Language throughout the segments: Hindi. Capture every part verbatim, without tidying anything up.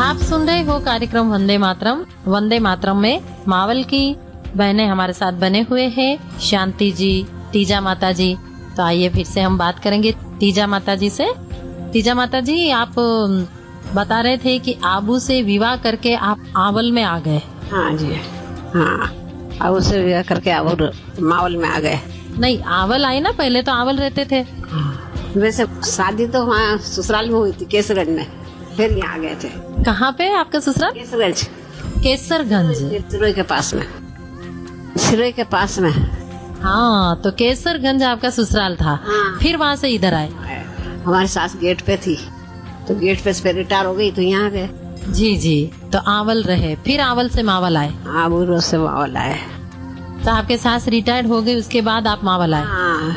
आप सुन रहे हो कार्यक्रम वंदे मातरम। वंदे मातरम में मावल की बहनें हमारे साथ बने हुए हैं, शांति जी, तीजा माता जी। तो आइए फिर से हम बात करेंगे तीजा माता जी से। तीजा माता जी, आप बता रहे थे कि आबू से विवाह करके आप आवल में आ गए। हाँ जी, हाँ, आबू से विवाह करके आवल मावल में आ गए। नहीं, आवल आए ना, पहले तो आवल रहते थे। वैसे शादी तो वहाँ ससुराल में हुई थी, केसरगंज में, फिर यहाँ आ गए थे। कहाँ पे आपका ससुराल? केसरगंज। केसरगंज सिरोही के पास में, सिरोही के पास में। हाँ, तो केसरगंज आपका ससुराल था। हाँ। फिर वहाँ से इधर आए। हमारी सास गेट पे थी, तो गेट पे से रिटायर हो गई, तो यहाँ आ गए। जी जी, तो आवल रहे, फिर आवल से मावल आए। आबू रोज से मावल आए। तो आपके सास रिटायर्ड हो गई, उसके बाद आप मावल आए। हाँ।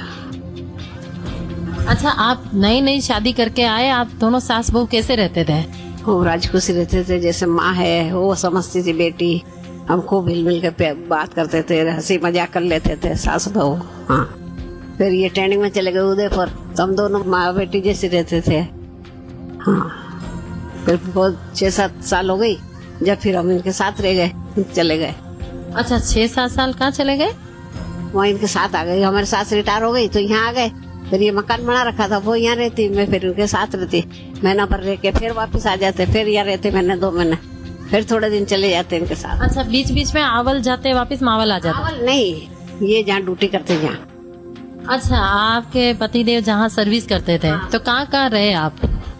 अच्छा, आप नई नई शादी करके आए, आप दोनों सास बहू कैसे रहते थे? वो राजखुशी रहते थे, जैसे माँ है वो समझती थी बेटी, हमको मिल मिल के बात करते थे, हंसी मजाक कर लेते थे सास बहू। हाँ। फिर ये ट्रेनिंग में चले गए उदयपुर, तो हम दोनों माँ बेटी जैसे रहते थे। हाँ। फिर बहुत छह सात साल हो गई जब फिर हम इनके साथ रह गए, चले गए। अच्छा, छह सात साल कहाँ चले गए? वहाँ इनके साथ आ गए। हमारे सास रिटायर हो गई तो यहाँ आ गए। फिर ये मकान बना रखा था, वो यहाँ रहती, मैं फिर उनके साथ रहती। महीना भर रह के फिर वापस आ जाते, फिर यहाँ रहते महीने दो महीने, फिर थोड़े दिन चले जाते इनके साथ। अच्छा, बीच बीच में आवल जाते, वापस मावल आ जाते? आवल नहीं, ये जहाँ ड्यूटी करते जहाँ। अच्छा, आपके पतिदेव जहाँ सर्विस करते थे। हाँ। तो कहाँ कहाँ रहे आप?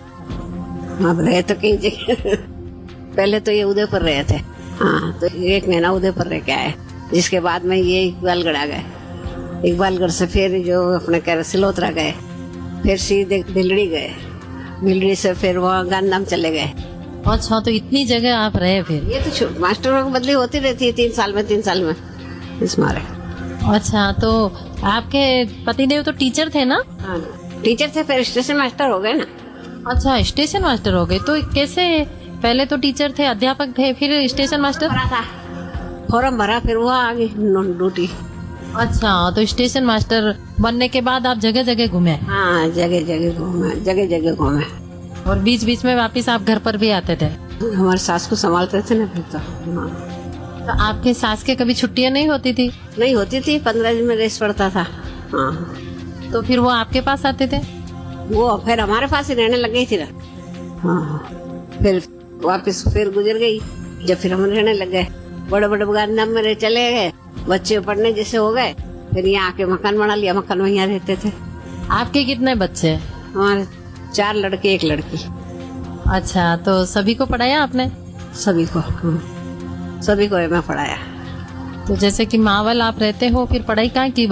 अब रहे तो कहीं जगह पहले तो ये उदयपुर रहे थे। हाँ, तो एक महीना उदयपुर रह के आए, जिसके बाद में ये इकबालगढ़ आ गए। इकबालगढ़ से फिर जो अपने कह सिलोतरा गए, फिर सीधे भिलड़ी गए, भिलड़ी से फिर वहाँ गांधीधाम चले गए। अच्छा, तो इतनी जगह आप रहे फिर? ये तो मास्टरों की बदली होती रहती है, तीन साल में तीन साल में इस मारे। अच्छा, तो आपके पतिदेव तो टीचर थे ना? हाँ, टीचर थे, फिर स्टेशन मास्टर हो गए ना। अच्छा, स्टेशन मास्टर हो गए। तो कैसे? पहले तो टीचर थे, अध्यापक थे, फिर स्टेशन मास्टर? भरा था, फॉर्म भरा, फिर वो आ गई ड्यूटी। अच्छा, तो स्टेशन मास्टर बनने के बाद आप जगह जगह घूमे? हाँ, जगह जगह घूमे, जगह जगह घूमे। और बीच बीच में वापस आप घर पर भी आते थे? हमारे सास को संभालते थे ना फिर तो। हाँ। तो आपके सास के कभी छुट्टियां नहीं होती थी? नहीं होती थी, पंद्रह दिन में रेस्ट पड़ता था। हाँ। तो फिर वो आपके पास आते थे? वो फिर हमारे पास ही रहने लग गई थी ना। हाँ। फिर वापस फिर गुजर गई, जब फिर हम रहने लग गए, बड़े बड़े गांधीधाम में चले गए, बच्चे पढ़ने जैसे हो गए, फिर यहाँ आके मकान बना लिया, मकान में यहाँ रहते थे। आपके कितने बच्चे? हमारे चार लड़के एक लड़की। अच्छा, तो सभी को पढ़ाया आपने? सभी को, सभी को मैं पढ़ाया। तो जैसे कि मावल आप रहते हो, फिर पढ़ाई कहाँ की?